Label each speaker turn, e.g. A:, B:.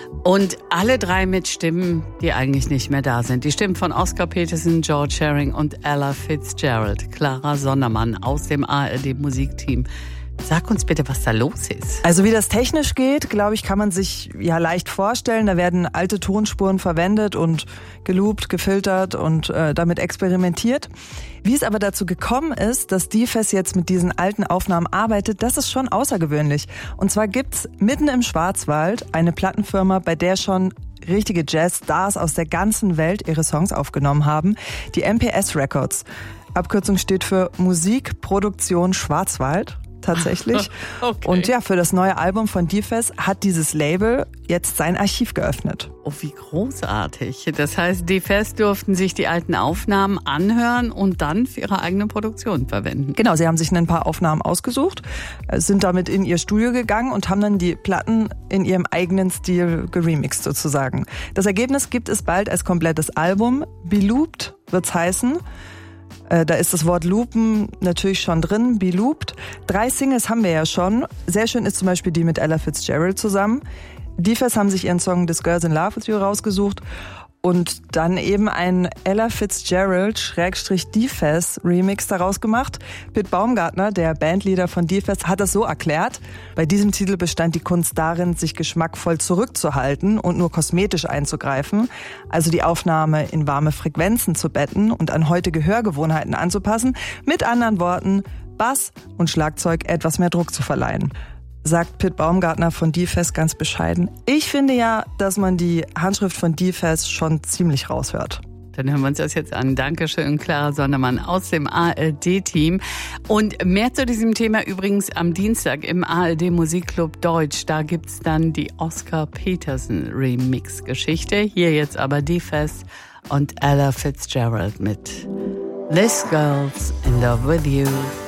A: Und alle drei mit Stimmen, die eigentlich nicht mehr da sind. Die Stimmen von Oscar Peterson, George Shearing und Ella Fitzgerald. Clara Sondermann aus dem ARD-Musikteam. Sag uns bitte, was da los ist.
B: Also wie das technisch geht, glaube ich, kann man sich ja leicht vorstellen. Da werden alte Tonspuren verwendet und geloopt, gefiltert und damit experimentiert. Wie es aber dazu gekommen ist, dass D-Fest jetzt mit diesen alten Aufnahmen arbeitet, das ist schon außergewöhnlich. Und zwar gibt's mitten im Schwarzwald eine Plattenfirma, bei der schon richtige Jazz-Stars aus der ganzen Welt ihre Songs aufgenommen haben. Die MPS Records. Abkürzung steht für Musikproduktion Schwarzwald. Tatsächlich.
A: Okay.
B: Und ja, für das neue Album von D-Fest hat dieses Label jetzt sein Archiv geöffnet.
A: Oh, wie großartig. Das heißt, D-Fest durften sich die alten Aufnahmen anhören und dann für ihre eigene Produktion verwenden.
B: Genau, sie haben sich ein paar Aufnahmen ausgesucht, sind damit in ihr Studio gegangen und haben dann die Platten in ihrem eigenen Stil geremixed sozusagen. Das Ergebnis gibt es bald als komplettes Album. Belooped wird's heißen. Da ist das Wort Loopen natürlich schon drin, Belooped. 3 Singles haben wir ja schon. Sehr schön ist zum Beispiel die mit Ella Fitzgerald zusammen. D-Fest haben sich ihren Song This Girl's in Love With You rausgesucht. Und dann eben ein Ella Fitzgerald-D-Fest Remix daraus gemacht. Pit Baumgartner, der Bandleader von D-Fest, hat das so erklärt. Bei diesem Titel bestand die Kunst darin, sich geschmackvoll zurückzuhalten und nur kosmetisch einzugreifen. Also die Aufnahme in warme Frequenzen zu betten und an heutige Hörgewohnheiten anzupassen. Mit anderen Worten, Bass und Schlagzeug etwas mehr Druck zu verleihen. Sagt Pit Baumgartner von D-Fest ganz bescheiden. Ich finde ja, dass man die Handschrift von D-Fest schon ziemlich raushört.
A: Dann hören wir uns das jetzt an. Dankeschön, Clara Sondermann aus dem ARD-Team. Und mehr zu diesem Thema übrigens am Dienstag im ARD Musikclub Deutsch. Da gibt's dann die Oscar Peterson Remix-Geschichte. Hier jetzt aber D-Fest und Ella Fitzgerald mit This Girl's in Love With You.